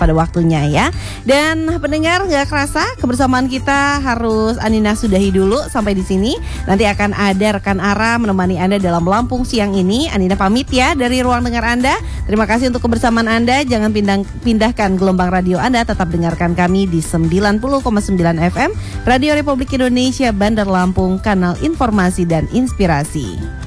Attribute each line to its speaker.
Speaker 1: pada waktunya ya. Dan pendengar, nggak kerasa kebersamaan kita harus Anina sudahi dulu sampai di sini. Nanti akan ada rekan Ara menemani Anda dalam Lampung siang ini. Anina pamit ya dari ruang dengar Anda. Terima kasih untuk kebersamaan Anda. Jangan pindahkan gelombang radio Anda. Tetap dengarkan kami di 90,9 FM Radio Republik Indonesia Bandar Lampung, kanal informasi dan inspirasi.